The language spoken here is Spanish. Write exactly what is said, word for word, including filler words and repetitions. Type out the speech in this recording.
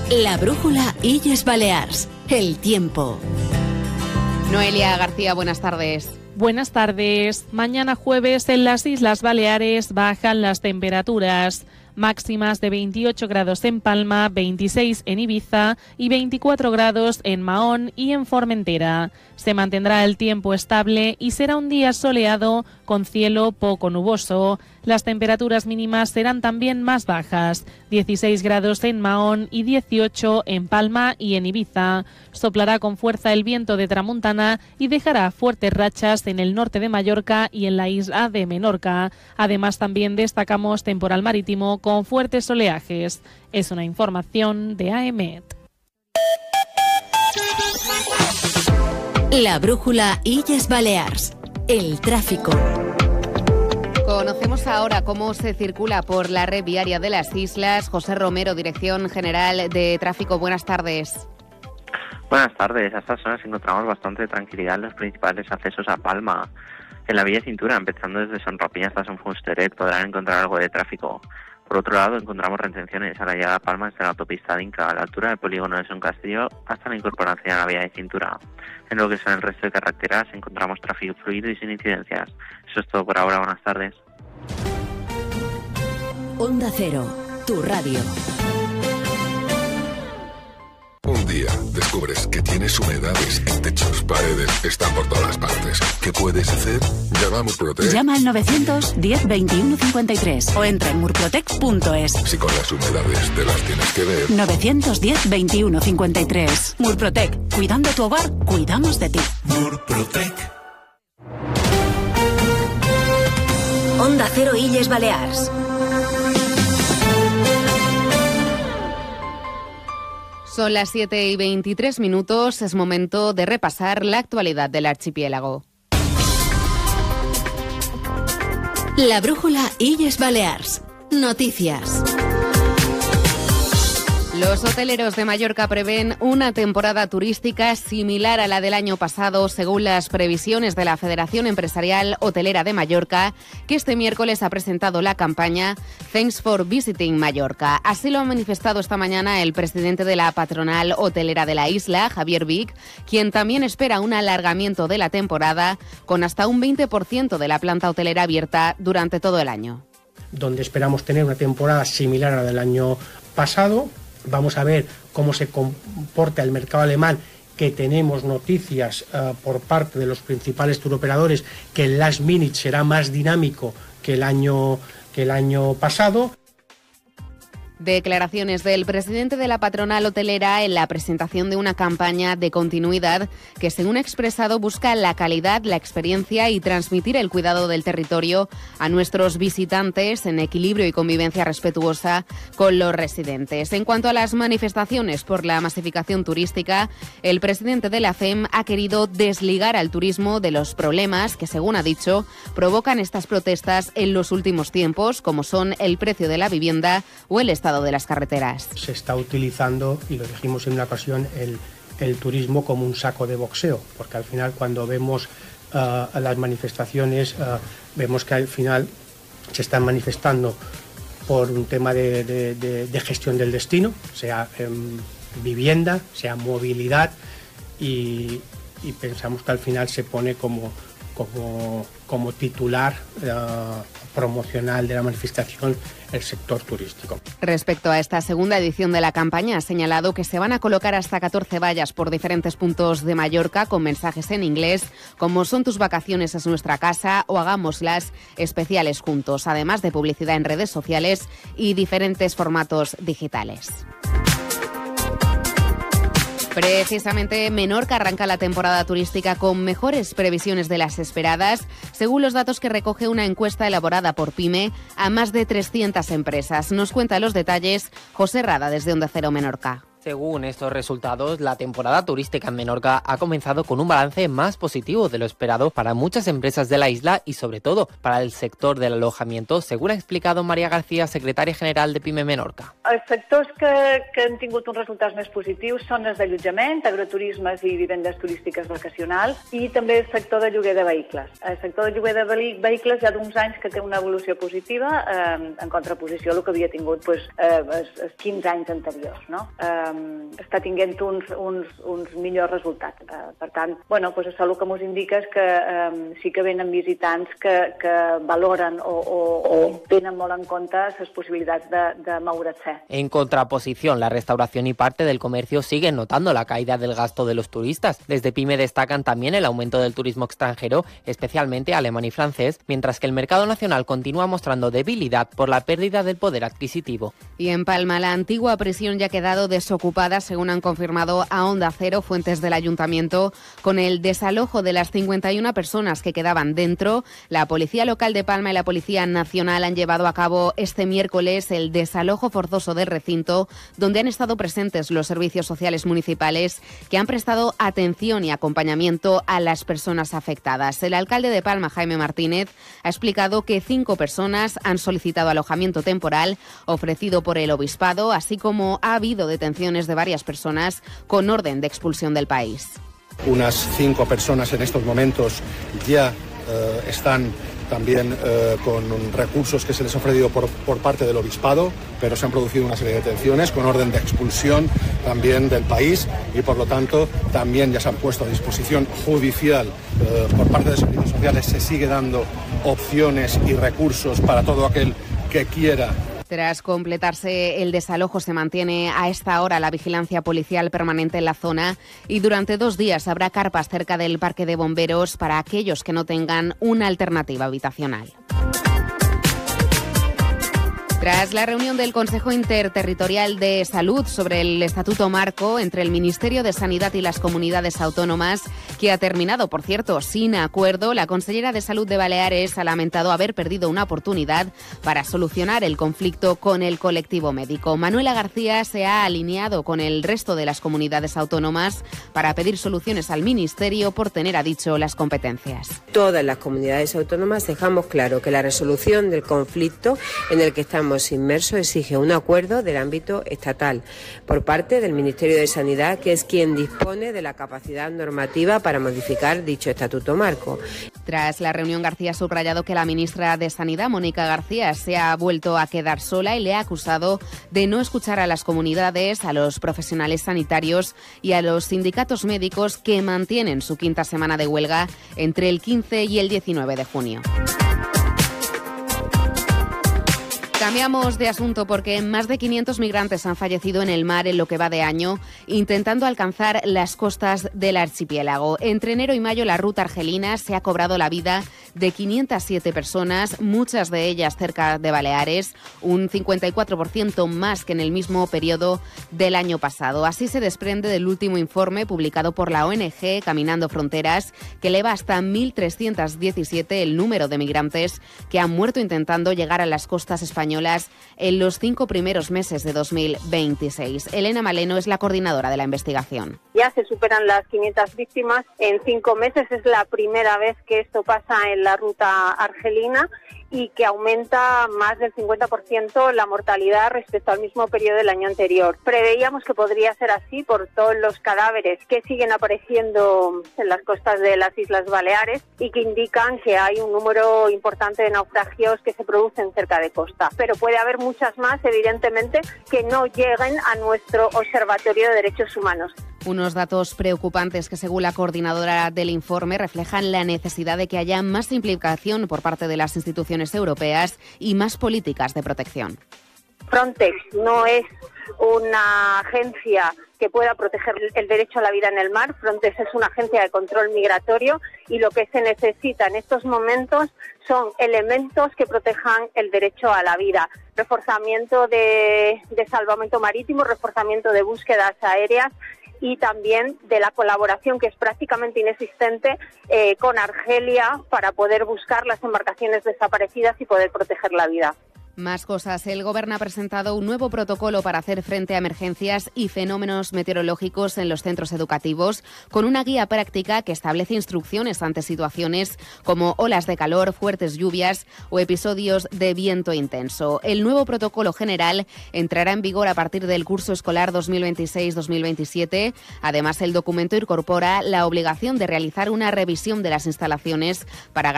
La brújula Illes Balears. El tiempo. Noelia García, buenas tardes. Buenas tardes. Mañana jueves en las Islas Baleares bajan las temperaturas. Máximas de veintiocho grados en Palma, veintiséis en Ibiza y veinticuatro grados en Mahón y en Formentera. Se mantendrá el tiempo estable y será un día soleado con cielo poco nuboso. Las temperaturas mínimas serán también más bajas, dieciséis grados en Mahón y dieciocho en Palma y en Ibiza. Soplará con fuerza el viento de tramuntana y dejará fuertes rachas en el norte de Mallorca y en la isla de Menorca. Además, también destacamos temporal marítimo con fuertes oleajes. Es una información de A E M E T. La brújula Illes Balears. El tráfico. Conocemos ahora cómo se circula por la red viaria de las islas. José Romero, Dirección General de Tráfico. Buenas tardes. Buenas tardes. A estas zonas encontramos bastante tranquilidad en los principales accesos a Palma. En la vía Cintura, empezando desde Son Ropiña hasta Son Fusteret, podrán encontrar algo de tráfico. Por otro lado, encontramos retenciones a la llegada a Palma desde la autopista de Inca, a la altura del polígono de Son Castillo, hasta la incorporación a la vía de Cintura. En lo que son el resto de carreteras, encontramos tráfico fluido y sin incidencias. Eso es todo por ahora. Buenas tardes. Onda Cero, tu radio. Un día descubres que tienes humedades en techos, paredes, están por todas partes. ¿Qué puedes hacer? Llama a Murprotec. Llama al novecientos diez veintiuno cincuenta y tres o entra en murprotec punto es. Si con las humedades te las tienes que ver. novecientos diez veintiuno cincuenta y tres. Murprotec. Cuidando tu hogar, cuidamos de ti. Murprotec. Onda Cero Illes Balears. Son las siete y veintitrés minutos, es momento de repasar la actualidad del archipiélago. La brújula Illes Balears. Noticias. Los hoteleros de Mallorca prevén una temporada turística similar a la del año pasado, según las previsiones de la Federación Empresarial Hotelera de Mallorca, que este miércoles ha presentado la campaña Thanks for Visiting Mallorca. Así lo ha manifestado esta mañana el presidente de la patronal hotelera de la isla, Javier Vic, quien también espera un alargamiento de la temporada con hasta un veinte por ciento de la planta hotelera abierta durante todo el año. Donde esperamos tener una temporada similar a la del año pasado. Vamos a ver cómo se comporta el mercado alemán, que tenemos noticias uh, por parte de los principales turoperadores que el last minute será más dinámico que el año, que el año pasado. Declaraciones del presidente de la patronal hotelera en la presentación de una campaña de continuidad que, según ha expresado, busca la calidad, la experiencia y transmitir el cuidado del territorio a nuestros visitantes en equilibrio y convivencia respetuosa con los residentes. En cuanto a las manifestaciones por la masificación turística, el presidente de la F E M ha querido desligar al turismo de los problemas que, según ha dicho, provocan estas protestas en los últimos tiempos, como son el precio de la vivienda o el estado de las carreteras. Se está utilizando, y lo dijimos en una ocasión, el, el turismo como un saco de boxeo, porque al final cuando vemos uh, las manifestaciones, uh, vemos que al final se están manifestando por un tema de, de, de, de gestión del destino, sea um, vivienda, sea movilidad, y, y pensamos que al final se pone como, como, como titular uh, promocional de la manifestación el sector turístico. Respecto a esta segunda edición de la campaña, ha señalado que se van a colocar hasta catorce vallas por diferentes puntos de Mallorca con mensajes en inglés como "Son tus vacaciones, es nuestra casa" o "Hagámoslas especiales juntos", además de publicidad en redes sociales y diferentes formatos digitales. Precisamente Menorca arranca la temporada turística con mejores previsiones de las esperadas, según los datos que recoge una encuesta elaborada por PYME a más de trescientas empresas. Nos cuenta los detalles José Rada desde Onda Cero Menorca. Según estos resultados, la temporada turística en Menorca ha comenzado con un balance más positivo de lo esperado para muchas empresas de la isla y, sobre todo, para el sector del alojamiento, según ha explicado Maria García, secretària general de PYME Menorca. Els sectors que, que han tingut uns resultats més positius són els d'allotjament, agroturismes i vivendes turístiques vacacionals, i també el sector de lloguer de vehicles. El sector de lloguer de vehicles hi ha d'uns anys que té una evolució positiva eh, en contraposició a el que havia tingut pues, eh, els, els quinze anys anteriors. No? Eh, eh, està tinguent uns, uns, uns millors resultats. Eh, per tant, bueno, doncs això el que ens indica és que eh, sí que venen visitants que, que valoren o, o, o tenen molt en compte les possibilitats de, de moure's. En contraposición, la restauración y parte del comercio siguen notando la caída del gasto de los turistas. Desde PYME destacan también el aumento del turismo extranjero, especialmente alemán y francés, mientras que el mercado nacional continúa mostrando debilidad por la pérdida del poder adquisitivo. Y en Palma, la antigua prisión ya ha quedado desocupada, según han confirmado a Onda Cero fuentes del ayuntamiento, con el desalojo de las cincuenta y una personas que quedaban dentro. La Policía Local de Palma y la Policía Nacional han llevado a cabo este miércoles el desalojo forzoso del recinto, donde han estado presentes los servicios sociales municipales que han prestado atención y acompañamiento a las personas afectadas. El alcalde de Palma, Jaime Martínez, ha explicado que cinco personas han solicitado alojamiento temporal ofrecido por el obispado, así como ha habido detenciones de varias personas con orden de expulsión del país. Unas cinco personas en estos momentos ya eh, están también eh, con recursos que se les ha ofrecido por, por parte del obispado, pero se han producido una serie de detenciones con orden de expulsión también del país y por lo tanto también ya se han puesto a disposición judicial eh, por parte de servicios sociales. Se sigue dando opciones y recursos para todo aquel que quiera. Tras completarse el desalojo, se mantiene a esta hora la vigilancia policial permanente en la zona y durante dos días habrá carpas cerca del parque de bomberos para aquellos que no tengan una alternativa habitacional. Tras la reunión del Consejo Interterritorial de Salud sobre el Estatuto Marco entre el Ministerio de Sanidad y las comunidades autónomas, que ha terminado, por cierto, sin acuerdo, la consellera de Salud de Baleares ha lamentado haber perdido una oportunidad para solucionar el conflicto con el colectivo médico. Manuela García se ha alineado con el resto de las comunidades autónomas para pedir soluciones al Ministerio por tener, ha dicho, las competencias. Todas las comunidades autónomas dejamos claro que la resolución del conflicto en el que estamos inmersos exige un acuerdo del ámbito estatal por parte del Ministerio de Sanidad, que es quien dispone de la capacidad normativa para modificar dicho Estatuto Marco. Tras la reunión, García ha subrayado que la ministra de Sanidad, Mónica García, se ha vuelto a quedar sola y le ha acusado de no escuchar a las comunidades, a los profesionales sanitarios y a los sindicatos médicos que mantienen su quinta semana de huelga entre el quince y el diecinueve de junio. Cambiamos de asunto porque más de quinientos migrantes han fallecido en el mar en lo que va de año intentando alcanzar las costas del archipiélago. Entre enero y mayo la ruta argelina se ha cobrado la vida de quinientas siete personas, muchas de ellas cerca de Baleares, un cincuenta y cuatro por ciento más que en el mismo periodo del año pasado. Así se desprende del último informe publicado por la O N G Caminando Fronteras, que eleva hasta mil trescientos diecisiete el número de migrantes que han muerto intentando llegar a las costas españolas en los cinco primeros meses de dos mil veintiséis. Elena Maleno es la coordinadora de la investigación. Ya se superan las quinientas víctimas en cinco meses. Es la primera vez que esto pasa en la ruta argelina y que aumenta más del cincuenta por ciento la mortalidad respecto al mismo periodo del año anterior. Preveíamos que podría ser así por todos los cadáveres que siguen apareciendo en las costas de las Islas Baleares y que indican que hay un número importante de naufragios que se producen cerca de costa. Pero puede haber muchas más, evidentemente, que no lleguen a nuestro Observatorio de Derechos Humanos. Unos datos preocupantes que, según la coordinadora del informe, reflejan la necesidad de que haya más implicación por parte de las instituciones europeas y más políticas de protección. Frontex no es una agencia que pueda proteger el derecho a la vida en el mar. Frontex es una agencia de control migratorio y lo que se necesita en estos momentos son elementos que protejan el derecho a la vida. Reforzamiento de, de salvamento marítimo, reforzamiento de búsquedas aéreas y también de la colaboración, que es prácticamente inexistente, eh, con Argelia para poder buscar las embarcaciones desaparecidas y poder proteger la vida. Más cosas. El Gobierno ha presentado un nuevo protocolo para hacer frente a emergencias y fenómenos meteorológicos en los centros educativos, con una guía práctica que establece instrucciones ante situaciones como olas de calor, fuertes lluvias o episodios de viento intenso. El nuevo protocolo general entrará en vigor a partir del curso escolar dos mil veintiséis dos mil veintisiete. Además, el documento incorpora la obligación de realizar una revisión de las instalaciones para